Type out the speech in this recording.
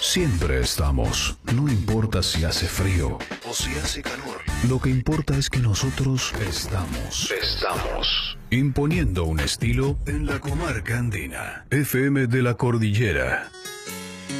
Siempre estamos, no importa si hace frío o si hace calor. Lo que importa es que nosotros estamos imponiendo un estilo en la comarca andina. FM de la Cordillera.